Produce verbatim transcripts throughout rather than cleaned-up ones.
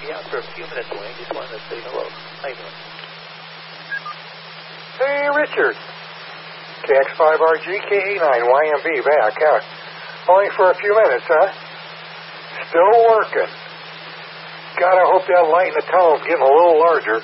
be out for a few minutes, Wayne. Just wanted to say hello. How you doing? Hey, Richard. K X five R G, K A nine, Y M B back, huh? Only for a few minutes, huh? Still working. God, I hope that light in the tunnel's getting a little larger.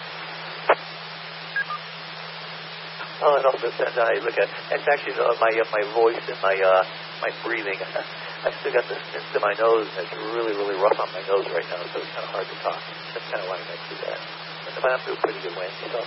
Oh, and also, and I look at, it's actually uh, my uh, my voice and my uh, my breathing. I still got this into my nose, and it's really, really rough on my nose right now, so it's kind of hard to talk. That's kind of why I might do that. But I'm doing pretty good, Wayne. So.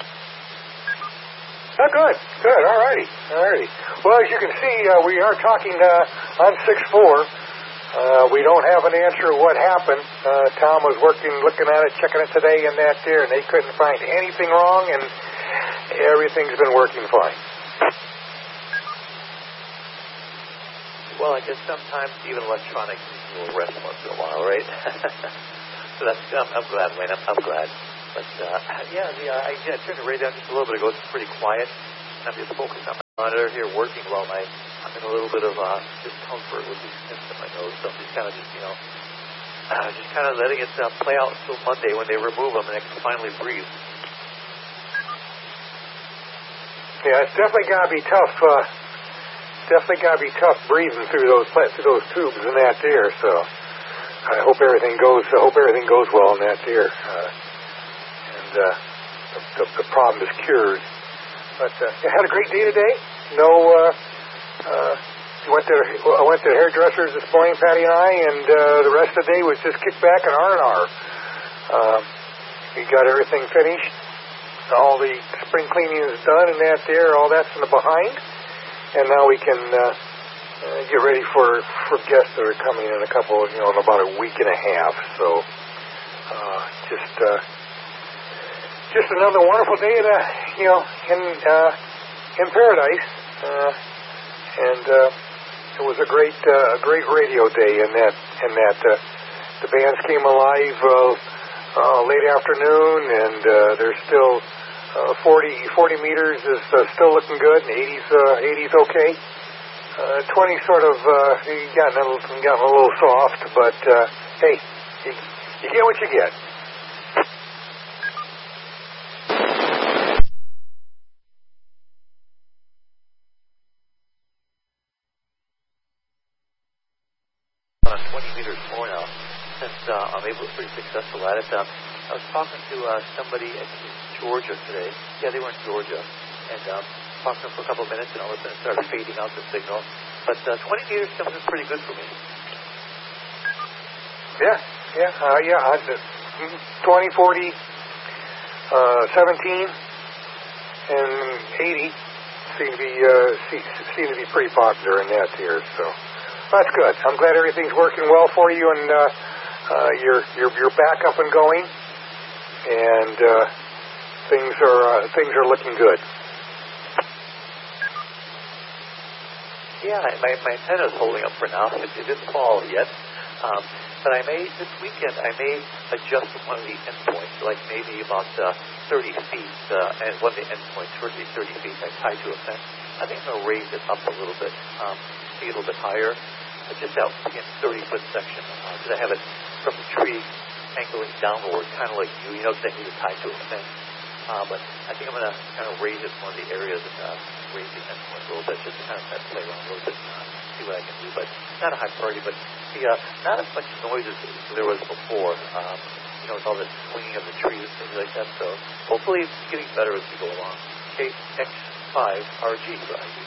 Oh, good, good, all righty, all righty. Well, as you can see, uh, we are talking uh, on six four. Uh, we don't have an answer of what happened. Uh, Tom was working, looking at it, checking it today and that there, and they couldn't find anything wrong, and everything's been working fine. Well, I guess sometimes even electronics needs a little rest once in a while, right? So that's, I'm, I'm glad, Wayne. I'm, I'm glad. But, uh, yeah, the, uh, I, yeah, I turned the radio down just a little bit ago. It's pretty quiet. I'm just focused on my monitor here working while my, I'm in a little bit of uh, discomfort with these pins in my nose. So I'm just kind of just, you know, uh, just kind of letting it uh, play out until Monday when they remove them and I can finally breathe. Yeah, it's definitely got to be tough. Uh, definitely got to be tough breathing through those through those tubes in that there. So I hope everything goes. I hope everything goes well in that there, uh, and uh, the, the, the problem is cured. But uh, I had a great day today. No, uh, uh, went to I went to the hairdressers this morning, Patty and I, and uh, the rest of the day was just kick back and R and R. Uh, we got everything finished. All the spring cleaning is done and that there, all that's in the behind. And now we can uh, uh, get ready for, for guests that are coming in a couple, you know, in about a week and a half. So uh, just uh, just another wonderful day, in, uh, you know, in uh, in paradise. Uh, and uh, it was a great uh, a great radio day in that in that uh, the bands came alive uh, uh, late afternoon, and uh, they're still. Uh, forty, forty meters is uh, still looking good, and eighties, uh, eighties okay. Uh, twenty sort of uh, gotten a little, gotten a little soft, but uh, hey, you, you get what you get. On twenty meters more now, since uh, I'm able to be pretty successful at it. Um, I was talking to uh, somebody in Georgia today. Yeah, they were in Georgia. And um, talked to them for a couple of minutes, and all of a sudden it started fading out the signal. But uh, twenty meters comes in pretty good for me. Yeah, yeah, uh, yeah. Uh, twenty, forty, uh, seventeen, and eighty seem to be uh, seem to be pretty popular in that here. So that's good. I'm glad everything's working well for you, and uh, uh, you're you're you're back up and going. And uh, things are uh, things are looking good. Yeah, my my antenna's holding up for now. It, it didn't fall yet, um, but I may this weekend I may adjust one of the endpoints, like maybe about uh, thirty feet, uh, and one of the endpoints, thirty, thirty feet, I tie to a fence. I think I'm going to raise it up a little bit, um, be a little bit higher, but just out in thirty foot section, because uh, I have it from the tree. Angling downward, kind of like you, you know, exactly to tie to a fence. Uh, but I think I'm going to kind of raise it in one of the areas and uh, raise the endpoint a little bit, just to kind of play around a little bit, uh, see what I can do. But not a high priority, but the, uh, not as much noise as there was before, um, you know, with all the swinging of the trees and things like that. So hopefully it's getting better as we go along. K X five R G, right?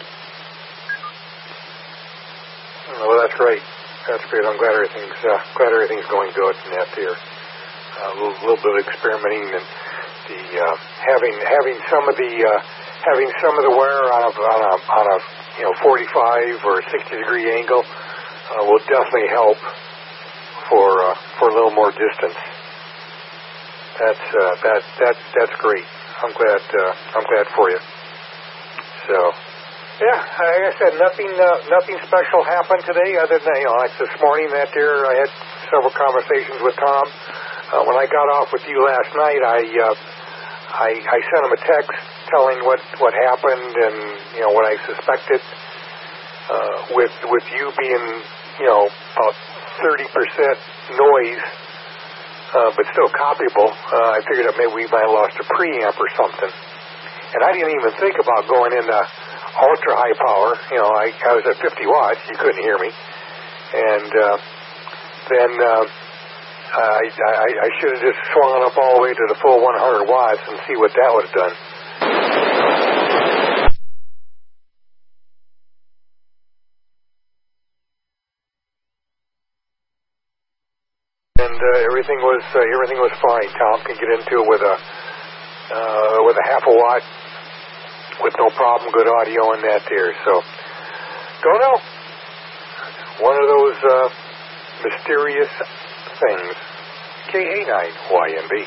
Well, that's great. That's great. I'm glad everything's uh, glad everything's going good in that there. Uh, a little, little bit of experimenting and the uh, having having some of the uh, having some of the wire on a on a on a you know forty-five or sixty degree angle uh, will definitely help for uh, for a little more distance. That's uh, that that that's great. I'm glad uh, I'm glad for you. So. Yeah, like I said, nothing uh, nothing special happened today other than, you know, like this morning that there, I had several conversations with Tom. Uh, when I got off with you last night, I, uh, I I sent him a text telling what, what happened and, you know, what I suspected. Uh, with with you being, you know, about thirty percent noise, uh, but still copyable. Uh, I figured that maybe we might have lost a preamp or something. And I didn't even think about going into ultra high power. You know, I, I was at fifty watts. You couldn't hear me. And uh, then uh, I, I, I should have just swung it up all the way to the full one hundred watts and see what that would have done. And uh, everything was uh, everything was fine. Tom could get into it with a uh, with a half a watt with no problem. Good audio in that there. So don't know. One of those uh, mysterious things. K A nine Y M B.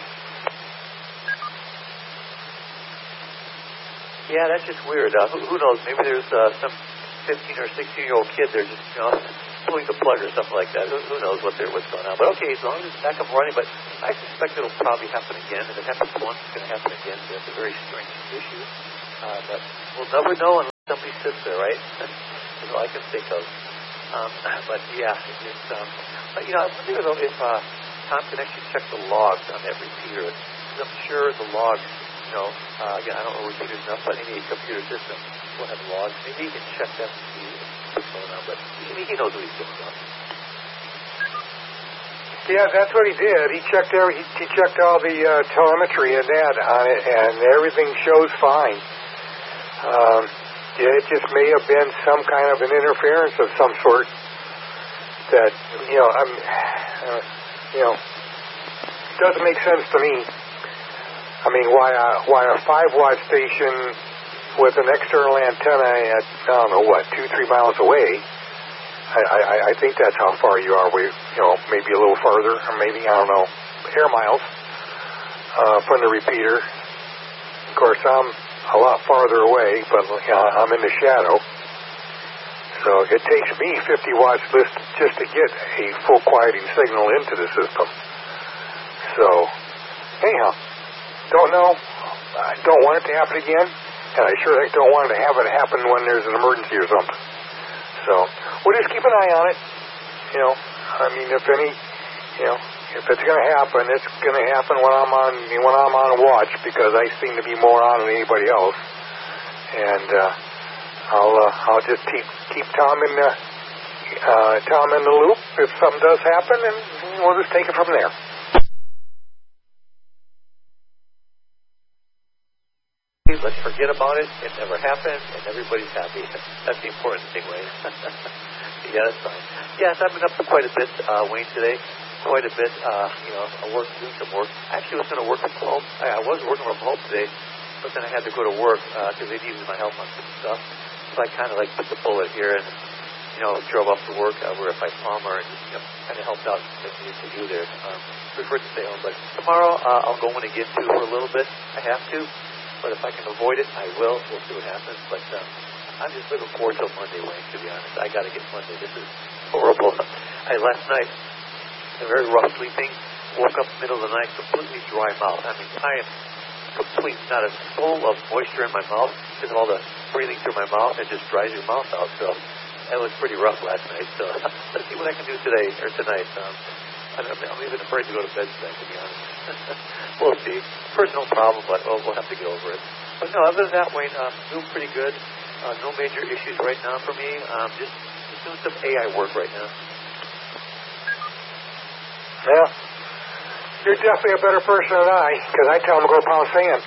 Yeah, that's just weird. Uh, who, who knows? Maybe there's uh, some fifteen or sixteen year old kid there just, you know, pulling the plug or something like that. Who, who knows what there, what's going on? But okay, as long as it's back up running. But I suspect it'll probably happen again. If it happens once, it's going to happen again. So it's a very strange issue. Uh, but we'll never know unless somebody sits there, right? That's all I can think of. Um, but yeah, it's, um, but you know, I wonder though if uh, Tom can actually check the logs on that repeater. Because I'm sure the logs, you know, uh, again, I don't know repeaters enough, but any computer system will have logs. Maybe he can check that and see what's going on. But I mean, he knows what he's doing. Though. Yeah, that's what he did. He checked every, he, he checked all the uh, telemetry and that on it, and everything shows fine. Um, yeah, it just may have been some kind of an interference of some sort that, you know, I'm, uh, you know, doesn't make sense to me. I mean, why a, why a five watt station with an external antenna at, I don't know, what, two, three miles away? I, I, I think that's how far you are. We, you know, maybe a little farther, or maybe, I don't know, air miles uh, from the repeater. Of course, I'm a lot farther away, but you know, I'm in the shadow. So it takes me fifty watts just, just to get a full quieting signal into the system. So, anyhow, don't know. I don't want it to happen again, and I sure don't want it to have it happen when there's an emergency or something. So we'll just keep an eye on it. You know, I mean, if any, you know, if it's going to happen, it's going to happen when I'm on when I'm on watch, because I seem to be more on than anybody else. And uh, I'll uh, I'll just keep keep Tom in the uh, Tom in the loop if something does happen, and we'll just take it from there. Let's forget about it. It never happened, and everybody's happy. That's the important thing, Wayne. Yeah, that's fine. Yes, I've been up quite a bit, uh, Wayne, today. Quite a bit. Uh, you know, I work, doing some work. Actually, I was going to work from home. I, I was working from home today, but then I had to go to work because uh, they needed my help on some stuff. So I kind of like put the bullet here and, you know, drove up to work over at my Palmer and just, you know, kind of helped out what I needed to do there. Um, prefer to stay home, but tomorrow uh, I'll go in again too for a little bit. I have to. But if I can avoid it, I will. We'll see what happens. But um, I'm just looking forward to Monday, Wayne, to be honest. I got to get Monday. This is horrible. I last night, a very rough sleeping, woke up middle of the night, completely dry mouth. I mean, I am complete, not a soul of moisture in my mouth because of all the breathing through my mouth. It just dries your mouth out. So that was pretty rough last night. So let's see what I can do today or tonight. Um, I'm, I'm even afraid to go to bed tonight, to be honest. We'll see. Personal problem, but oh, we'll have to get over it. But no, other than that, Wayne, I'm um, doing pretty good. Uh, no major issues right now for me. Um, just, just doing some A I work right now. Yeah. You're definitely a better person than I, because I tell them to go pound sand.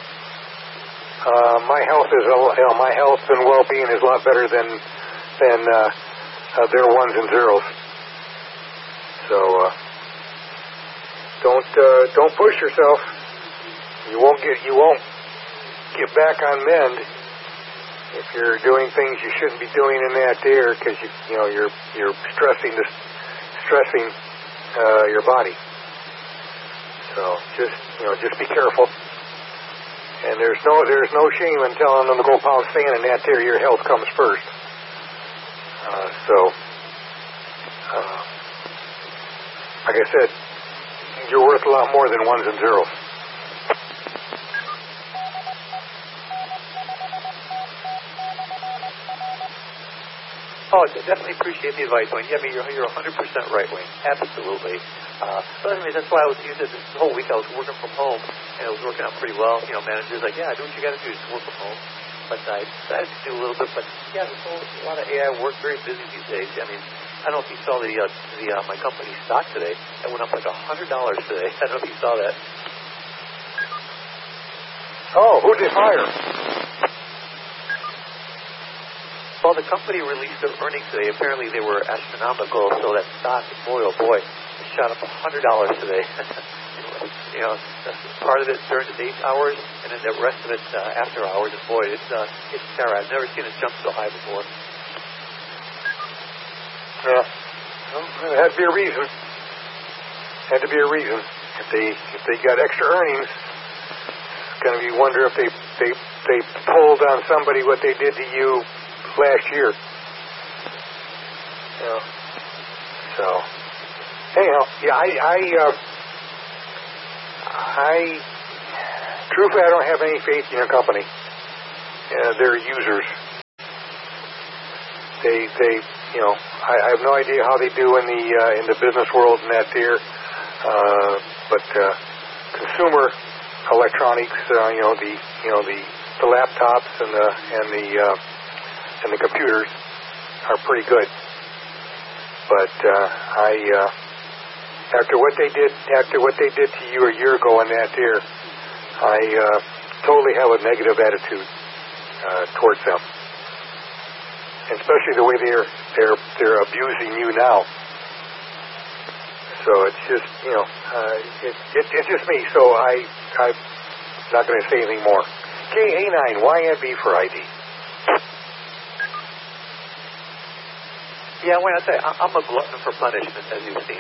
Uh, my health is, a, you know, my health and well-being is a lot better than than uh, uh, their ones and zeros. So uh, don't uh, don't push yourself. You won't get you won't get back on mend if you're doing things you shouldn't be doing in that there, because you you know you're you're stressing the stressing uh, your body. So just you know just be careful. And there's no there's no shame in telling them to go pound sand in that there. Your health comes first. Uh, so. Uh, Like I said, you're worth a lot more than ones and zeros. Oh, I definitely appreciate the advice, Wayne. Yeah, I mean, you're, you're one hundred percent right, Wayne. Absolutely. Uh, but anyways, that's why I was using this whole week. I was working from home, and it was working out pretty well. You know, managers like, yeah, do what you got to do, just work from home. But I decided to do a little bit. But yeah, there's whole, a lot of A I work, very busy these days. I mean, I don't know if you saw the uh, the uh, my company stock today. It went up like a hundred dollars today. I don't know if you saw that. Oh, who did hire? Well, the company released their earnings today. Apparently, they were astronomical. So that stock, boy, oh boy, it shot up a hundred dollars today. You know, part of it during the day hours, and then the rest of it uh, after hours. And boy, it's uh, it's terror. I've never seen it jump so high before. Yeah, well, there had to be a reason. Had to be a reason. If they if they got extra earnings, it's going to be wonder if they they they pulled on somebody what they did to you last year. Yeah. So anyhow, yeah, I I. Uh, I, truthfully, I don't have any faith in your company. Uh, they're users. They, they, you know, I, I have no idea how they do in the uh, in the business world and that there. Uh, but uh, consumer electronics, uh, you know, the, you know, the, the laptops and the and the uh, and the computers are pretty good. But uh, I. Uh, After what they did, after what they did to you a year ago on that there, I uh, totally have a negative attitude uh, towards them, and especially the way they're they're they're abusing you now. So it's just you know, uh, it, it, it's just me. So I I'm not going to say anything more. K A nine Y N B for I D. Yeah, well, I say I'm a glutton for punishment, as you've seen.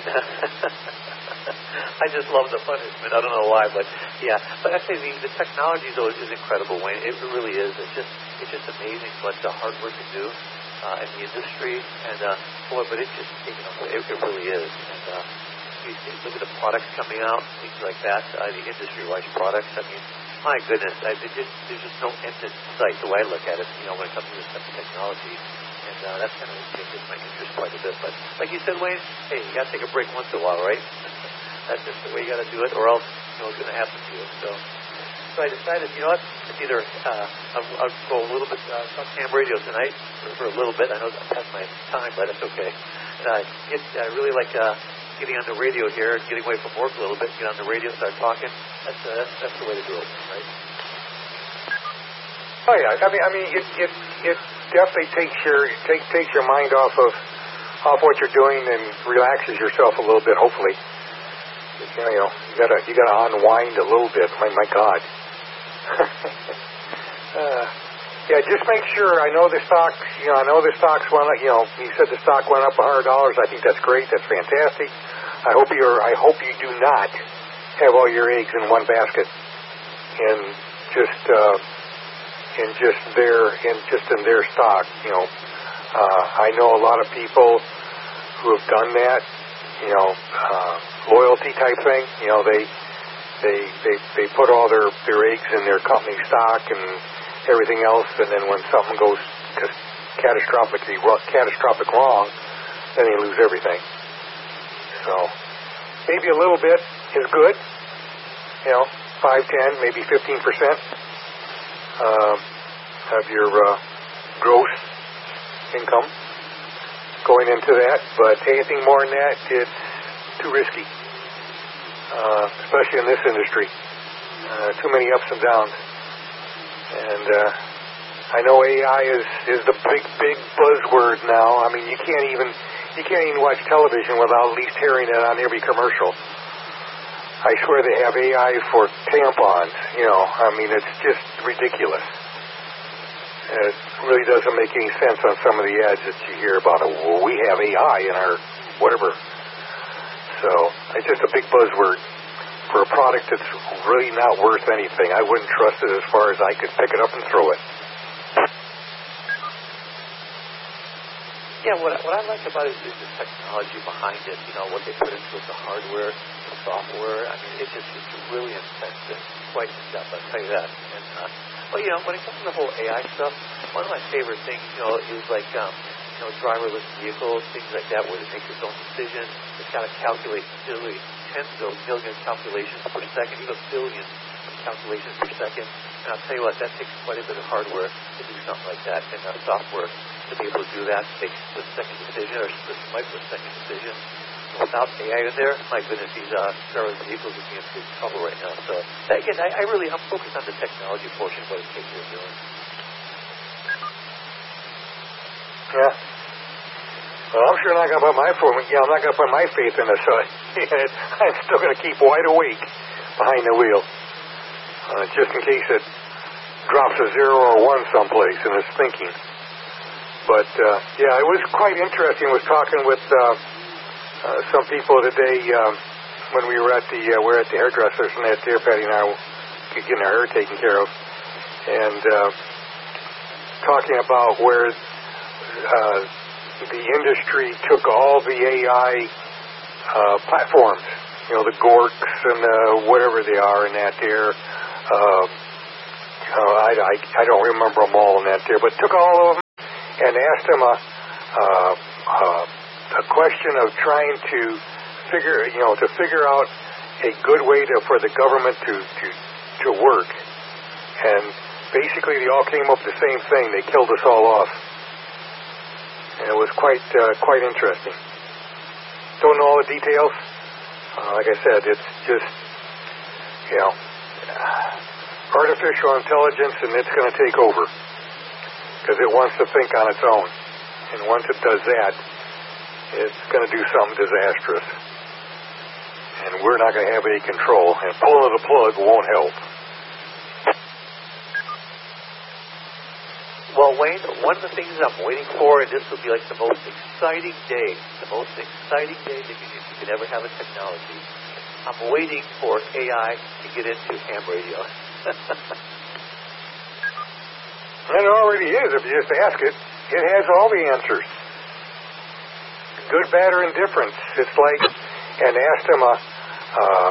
I just love the punishment. I don't know why, but yeah. But actually, the, the technology though is incredible, Wayne. It really is. It's just it's just amazing what the hard work can do uh, in the industry, and uh, boy, but it just you know it, it really is. And uh, you, you look at the products coming out, things like that, uh, the industry-wide products. I mean, my goodness, I, it just, there's just no end in sight. The way I look at it, you know, when it comes to this type of technology. And uh, that's kind of gets my interest quite a bit. But like you said, Wayne, hey, you got to take a break once in a while, right? That's just the way you got to do it, or else you know it's going to happen to you. So, so I decided, you know what? It's either uh, I'll, I'll go a little bit uh, talk ham radio tonight for, for a little bit. I know I'm past my time, but it's okay. Uh, it, I really like uh, getting on the radio here, getting away from work a little bit, get on the radio, start talking. That's uh, that's, that's the way to do it, right? Oh yeah, I mean, I mean, it it it definitely takes your take takes your mind off of off what you're doing and relaxes yourself a little bit. Hopefully, you know, you gotta you gotta unwind a little bit. My my God. uh, yeah, just make sure. I know the stocks. You know, I know the stocks went up. You know, you said the stock went up a hundred dollars. I think that's great. That's fantastic. I hope you're. I hope you do not have all your eggs in one basket and just. Uh, in just their in just in their stock, you know. Uh, I know a lot of people who have done that, you know, uh, loyalty type thing. You know, they they they they put all their their eggs in their company stock and everything else, and then when something goes catastrophically catastrophic wrong, then they lose everything. So maybe a little bit is good, you know, five, ten, maybe fifteen percent. Uh, of your uh, gross income going into that, but anything more than that, it's too risky, uh, especially in this industry. Uh, too many ups and downs. And uh, I know A I is, is the big, big buzzword now. I mean, you can't even you can't even watch television without at least hearing it on every commercial. I swear they have A I for tampons, you know. I mean, it's just ridiculous. It really doesn't make any sense on some of the ads that you hear about it. Well, we have A I in our whatever. So it's just a big buzzword for a product that's really not worth anything. I wouldn't trust it as far as I could pick it up and throw it. Yeah, what, what I like about it is the technology behind it, you know, what they put into it, the hardware, the software. I mean, it just it's really intense and quite in-depth, I'll tell you that. And, uh, well, you know, when it comes to the whole A I stuff, one of my favorite things, you know, is like, um, you know, driverless vehicles, things like that, where it makes its own decisions. It kind of calculates literally tens of millions calculations per second, even billions of calculations per second. And I'll tell you what, that takes quite a bit of hardware to do something like that, and uh, software to be able to do that, take a second decision or a microsecond decision. Without A I in there, my goodness, these uh, driverless vehicles would be in big trouble right now. So, again, I, I really, I'm focused on the technology portion of what it's capable of doing. Yeah. Well, I'm sure not going to put my phone, yeah, I'm not going to put my faith in it, so I'm still going to keep wide awake behind the wheel, uh, just in case it drops a zero or one someplace in its thinking. But, uh, yeah, it was quite interesting. I was talking with uh, uh, some people today um, when we were at the, uh, we were at the hairdressers and that there, Patty and I were getting our hair taken care of, and uh, talking about where uh, the industry took all the A I uh, platforms, you know, the Gorks and uh, whatever they are in that there. Uh, uh, I, I, I don't remember them all in that there, but took all of them and asked them a, uh, uh, a question of trying to figure, you know, to figure out a good way to, for the government to, to, to work. And basically they all came up with the same thing. They killed us all off. And it was quite uh, quite interesting. Don't know all the details. Uh, like I said, it's just, you know, uh, artificial intelligence, and it's going to take over because it wants to think on its own. And once it does that, it's going to do something disastrous. And we're not going to have any control. And pulling the plug won't help. Well, Wayne, one of the things I'm waiting for, and this will be like the most exciting day, the most exciting day that you, you could ever have in technology. I'm waiting for A I to get into ham radio. And it already is. If you just ask it, it has all the answers. Good, bad, or indifferent. It's like an asthma uh,